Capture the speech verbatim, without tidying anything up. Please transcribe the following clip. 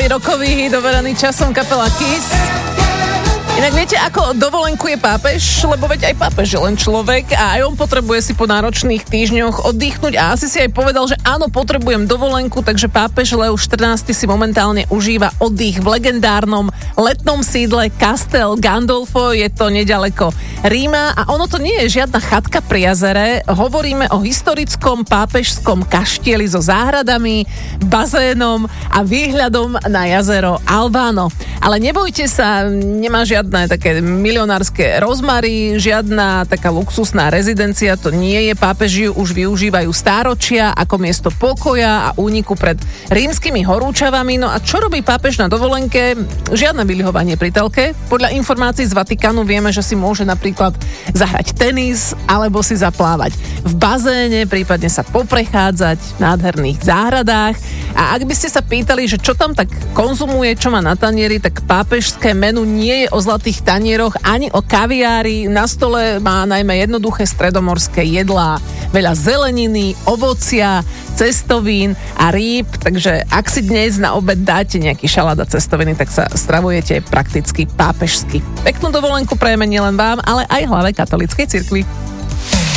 rokový hit overený časom kapela Kiss. Inak viete, ako dovolenku je pápež? Lebo veď aj pápež je len človek a aj on potrebuje si po náročných týždňoch oddychnúť a asi si aj povedal, že áno, potrebujem dovolenku, takže pápež Leo štrnásty si momentálne užíva oddych v legendárnom letnom sídle Castel Gandolfo, je to nedaleko Ríma a ono to nie je žiadna chatka pri jazere, hovoríme o historickom pápežskom kaštieli so záhradami, bazénom a výhľadom na jazero Albano. Ale nebojte sa, nemá žiadne také milionárske rozmary, žiadna taká luxusná rezidencia, to nie je, pápeži už využívajú stáročia ako miesto pokoja a úniku pred rímskymi horúčavami. No a čo robí pápež na dovolenke? Žiadne vylihovanie pri telke. Podľa informácií z Vatikánu vieme, že si môže napríklad zahrať tenis alebo si zaplávať v bazéne, prípadne sa poprechádzať v nádherných záhradách. A ak by ste sa pýtali, že čo tam tak konzumuje, čo má na tanieri, tak pápežské menu nie je o zlatých tanieroch ani o kaviári. Na stole má najmä jednoduché stredomorské jedlá, veľa zeleniny, ovocia, cestovín a rýb, takže ak si dnes na obed dáte nejaký šalát a cestoviny, tak sa stravujete prakticky pápežsky. Peknú dovolenku prajeme nielen vám, ale aj hlave katolíckej cirkvi.